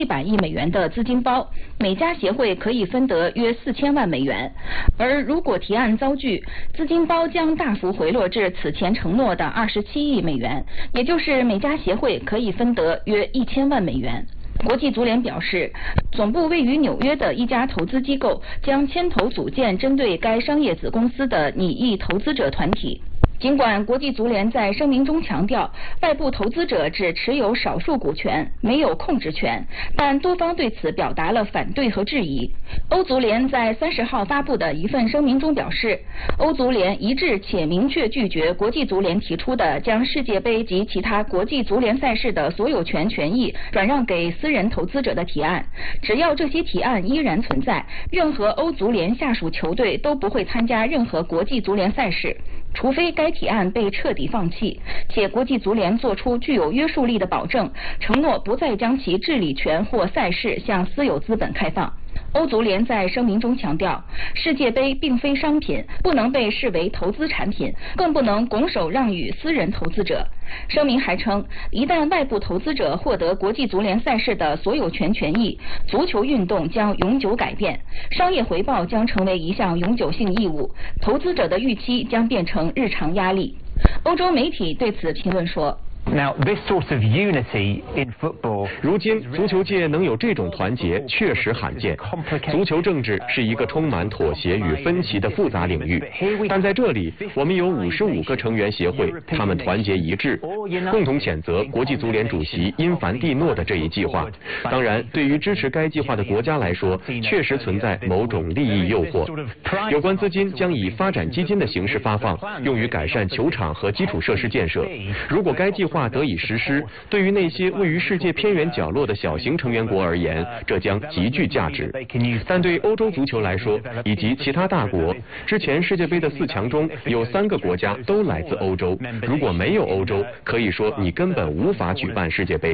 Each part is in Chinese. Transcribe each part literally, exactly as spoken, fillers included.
一百亿美元的资金包，每家协会可以分得约四千万美元。而如果提案遭拒，资金包将大幅回落至此前承诺的二十七亿美元，也就是每家协会可以分得约一千万美元。国际足联表示，总部位于纽约的一家投资机构将牵头组建针对该商业子公司的拟议投资者团体。尽管国际足联在声明中强调，外部投资者只持有少数股权，没有控制权，但多方对此表达了反对和质疑。欧足联在三十号发布的一份声明中表示，欧足联一致且明确拒绝国际足联提出的将世界杯及其他国际足联赛事的所有权权益转让给私人投资者的提案。只要这些提案依然存在，任何欧足联下属球队都不会参加任何国际足联赛事，除非该提案被彻底放弃，且国际足联做出具有约束力的保证，承诺不再将其治理权或赛事向私有资本开放。欧足联在声明中强调，世界杯并非商品，不能被视为投资产品，更不能拱手让与私人投资者。声明还称，一旦外部投资者获得国际足联赛事的所有权权益，足球运动将永久改变，商业回报将成为一项永久性义务，投资者的预期将变成日常压力。欧洲媒体对此评论说 ，Now, this sort of unity in football. 如今，足球界能有这种团结，确实罕见。足球政治是一个充满妥协与分歧的复杂领域，但在这里，我们有五十五个成员协会，他们团结一致，共同谴责国际足联主席因凡蒂诺的这一计划。当然，对于支持该计划的国家来说，确实存在某种利益诱惑。有关资金将以发展基金的形式发放，用于改善球场和基础设施建设。如果该计划得以实施，对于那些位于世界偏远角落的小型成员国而言，这将极具价值。但对欧洲足球来说，以及其他大国，之前世界杯的四强中有三个国家都来自欧洲。如果没有欧洲，可以说你根本无法举办世界杯。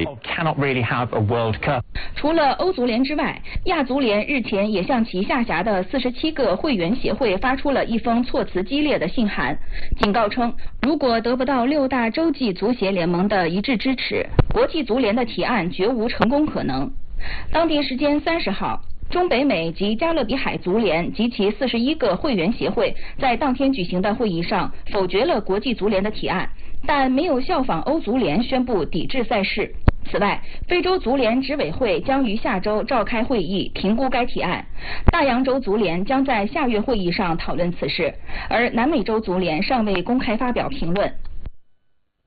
除了欧足联之外，亚足联日前也向其下辖的四十七个会员协会发出了一封措辞激烈的信函，警告称，如果得不到六大洲际足协联盟的一致支持，国际足联的提案绝无成功可能。当地时间三十号，中北美及加勒比海足联及其四十一个会员协会在当天举行的会议上否决了国际足联的提案，但没有效仿欧足联宣布抵制赛事。此外，非洲足联执委会将于下周召开会议评估该提案，大洋洲足联将在下月会议上讨论此事，而南美洲足联尚未公开发表评论。